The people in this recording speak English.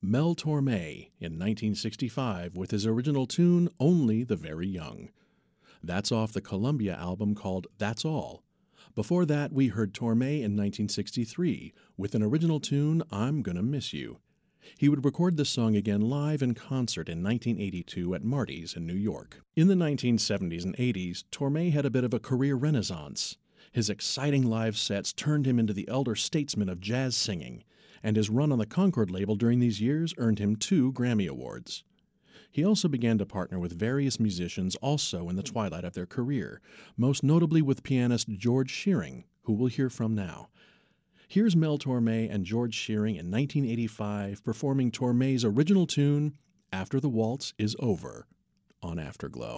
Mel Torme in 1965 with his original tune Only the Very Young. That's off the Columbia album called That's All. Before that, we heard Torme in 1963 with an original tune I'm Gonna Miss You. He would record this song again live in concert in 1982 at Marty's in New York. In the 1970s and 80s, Torme had a bit of a career renaissance. His exciting live sets turned him into the elder statesman of jazz singing, and his run on the Concord label during these years earned him 2 Grammy Awards. He also began to partner with various musicians also in the twilight of their career, most notably with pianist George Shearing, who we'll hear from now. Here's Mel Torme and George Shearing in 1985 performing Torme's original tune, After the Waltz is Over, on Afterglow.